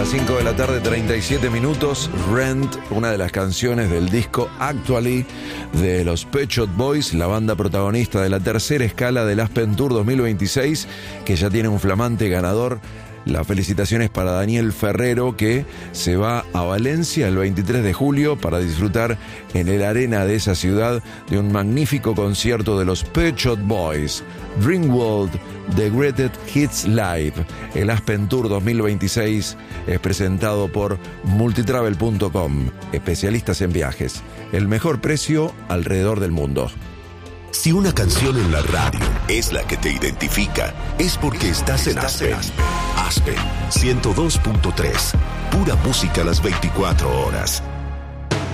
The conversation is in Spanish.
5 de la tarde, 37 minutos. Rent, una de las canciones del disco Actually de los Pet Shop Boys, la banda protagonista de la tercera escala del Aspen Tour 2026, que ya tiene un flamante ganador. Las felicitaciones para Daniel Ferrero, que se va a Valencia el 23 de julio para disfrutar en el arena de esa ciudad de un magnífico concierto de los Pet Shop Boys. Dreamworld, The Greatest Hits Live. El Aspen Tour 2026 es presentado por multitravel.com, especialistas en viajes. El mejor precio alrededor del mundo. Si una canción en la radio es la que te identifica, es porque estás en Aspen. Aspen 102.3. Pura música las 24 horas.